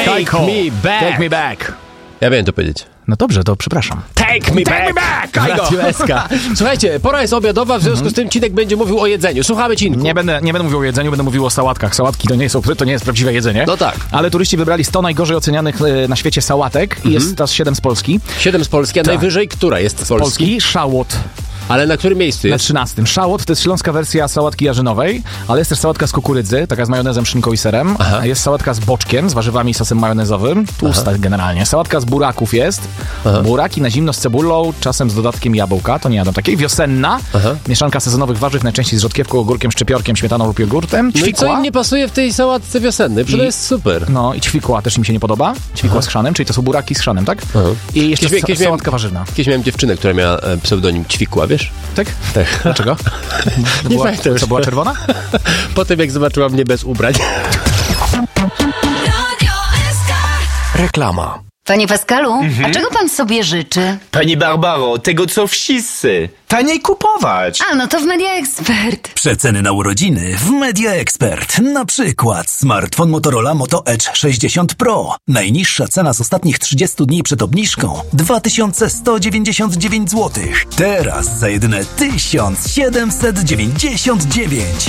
Take me back. Ja wiem to powiedzieć. No dobrze, to przepraszam. Take me back! Radio SK. Słuchajcie, pora jest obiadowa, w związku z tym Cinek będzie mówił o jedzeniu. Słuchamy, Cinku. Nie będę mówił o jedzeniu, będę mówił o sałatkach. Sałatki to nie jest prawdziwe jedzenie. No tak. Ale turyści wybrali 100 najgorzej ocenianych na świecie sałatek i jest to 7 z Polski. 7 z Polski, a Tak. najwyżej która jest z Polski? Szałot. Ale na którym miejscu Na jest? 13. Szałot to jest śląska wersja sałatki jarzynowej, ale jest też sałatka z kukurydzy, taka z majonezem, szynką i serem. Aha. Jest sałatka z boczkiem, z warzywami i sosem majonezowym. Tłusta generalnie. Sałatka z buraków jest. Aha. Buraki na zimno z cebulą, czasem z dodatkiem jabłka. To nie jadam takiej. Wiosenna. Aha. Mieszanka sezonowych warzyw, najczęściej z rzodkiewką, ogórkiem, szczypiorkiem, śmietaną lub jogurtem. No i co Ćwikła. im nie pasuje w tej sałatce wiosennej? Przecież to jest super. No i ćwikła też mi się nie podoba. Ćwikła z chrzanem, czyli to są buraki z chrzanem, tak? Aha. I jeszcze Kiedyś miałem- sałatka warzywna. Kiedyś miałem dziewczynę, która miała pseudonim Ćwikła, wiesz? Tak? Tak. Dlaczego? Nie pamiętam już. Co, była czerwona? Potem jak zobaczyła mnie bez ubrań. Reklama. Panie Pascalu, a czego pan sobie życzy? Pani Barbaro, tego co wszyscy. Taniej kupować. A, no to w Media Expert. Przeceny na urodziny w Media Expert. Na przykład smartfon Motorola Moto Edge 60 Pro. Najniższa cena z ostatnich 30 dni przed obniżką 2199 zł. Teraz za jedyne 1799.